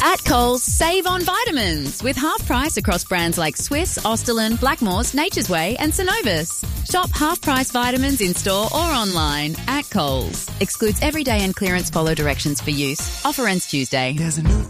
At Coles, save on vitamins with half price across brands like Swiss, Austerlin, Blackmores, Nature's Way and Synovus. Shop half price vitamins in store or online at Coles. Excludes everyday and clearance. Follow directions for use. Offer ends Tuesday. There's a new